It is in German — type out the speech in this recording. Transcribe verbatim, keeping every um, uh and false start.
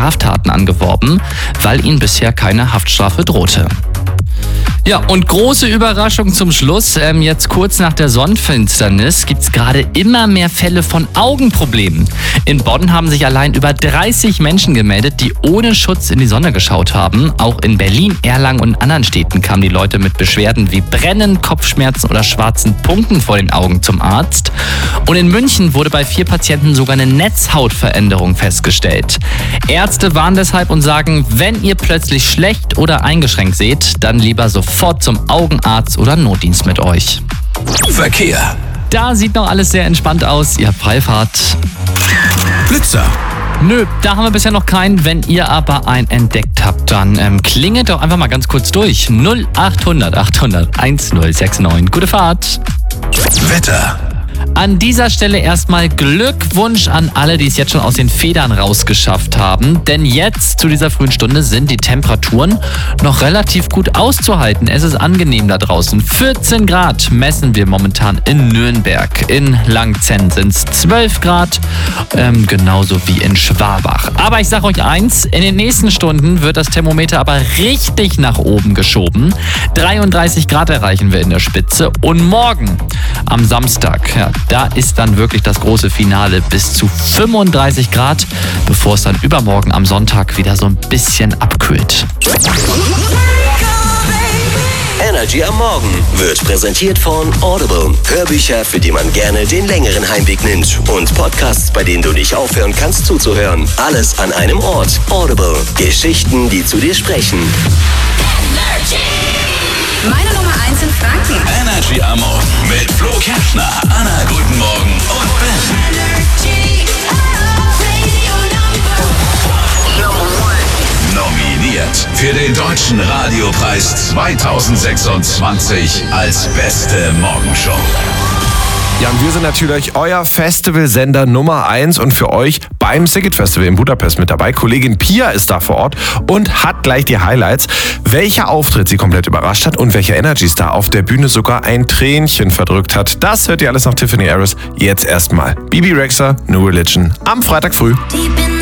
Straftaten angeworben, weil ihnen bisher keine Haftstrafe drohte. Ja, und große Überraschung zum Schluss. Ähm, jetzt kurz nach der Sonnenfinsternis gibt es gerade immer mehr Fälle von Augenproblemen. In Bonn haben sich allein über dreißig Menschen gemeldet, die ohne Schutz in die Sonne geschaut haben. Auch in Berlin, Erlangen und anderen Städten kamen die Leute mit Beschwerden wie Brennen, Kopfschmerzen oder schwarzen Punkten vor den Augen zum Arzt. Und in München wurde bei vier Patienten sogar eine Netzhautveränderung festgestellt. Ärzte warnen deshalb und sagen, wenn ihr plötzlich schlecht oder eingeschränkt seht, dann lieber sofort zum Augenarzt oder Notdienst mit euch. Verkehr. Da sieht noch alles sehr entspannt aus. Ihr habt Freifahrt. Blitzer. Nö, da haben wir bisher noch keinen. Wenn ihr aber einen entdeckt habt, dann ähm, klingelt doch einfach mal ganz kurz durch. null acht hundert achthundert1069. Gute Fahrt. Wetter. An dieser Stelle erstmal Glückwunsch an alle, die es jetzt schon aus den Federn rausgeschafft haben. Denn jetzt, zu dieser frühen Stunde, sind die Temperaturen noch relativ gut auszuhalten. Es ist angenehm da draußen. vierzehn Grad messen wir momentan in Nürnberg. In Langzenn sind es zwölf Grad, ähm, genauso wie in Schwabach. Aber ich sage euch eins, in den nächsten Stunden wird das Thermometer aber richtig nach oben geschoben. dreiunddreißig Grad erreichen wir in der Spitze. Und morgen, am Samstag, ja, da ist dann wirklich das große Finale bis zu fünfunddreißig Grad, bevor es dann übermorgen am Sonntag wieder so ein bisschen abkühlt. Energy am Morgen wird präsentiert von Audible. Hörbücher, für die man gerne den längeren Heimweg nimmt. Und Podcasts, bei denen du nicht aufhören kannst zuzuhören. Alles an einem Ort. Audible. Geschichten, die zu dir sprechen. Meine Nummer eins in Franken. Energy am Morgen mit Flo Kerschner, Anna, guten Morgen und Ben. Nominiert für den Deutschen Radiopreis zweitausendsechsundzwanzig als beste Morgenshow. Ja, und wir sind natürlich euer Festivalsender Nummer eins und für euch beim Szigет Festival in Budapest mit dabei. Kollegin Pia ist da vor Ort und hat gleich die Highlights. Welcher Auftritt sie komplett überrascht hat und welcher Energy-Star auf der Bühne sogar ein Tränchen verdrückt hat. Das hört ihr alles nach Tiffany Harris. Jetzt erstmal Bibi Rexha, New Religion am Freitag früh.